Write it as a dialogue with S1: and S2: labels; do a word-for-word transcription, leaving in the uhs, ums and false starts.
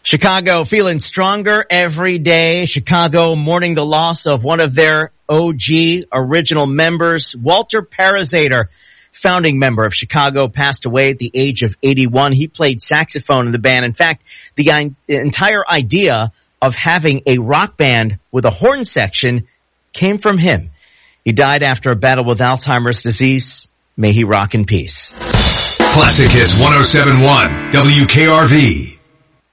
S1: Chicago feeling stronger every day. Chicago mourning the loss of one of their O G original members. Walter Parazater, founding member of Chicago, passed away at the age of eighty-one. He played saxophone in the band. In fact, the entire idea of having a rock band with a horn section came from him. He died after a battle with Alzheimer's disease. May he rock in peace.
S2: Classic Hits one oh seven point one W K R V.